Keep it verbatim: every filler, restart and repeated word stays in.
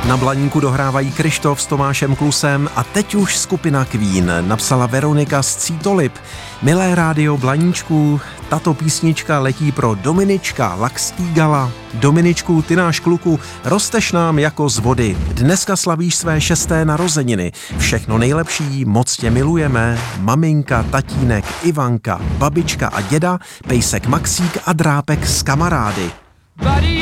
Na Blaníku dohrávají Kryštof s Tomášem Klusem a teď už skupina Queen, napsala Veronika z Cítolib. Milé rádio Blaníčku, tato písnička letí pro Dominička Laxtígala. Dominičku, ty náš kluku, rosteš nám jako z vody. Dneska slavíš své šesté narozeniny. Všechno nejlepší, moc tě milujeme. Maminka, tatínek, Ivanka, babička a děda, pejsek Maxík a Drápek z kamarády.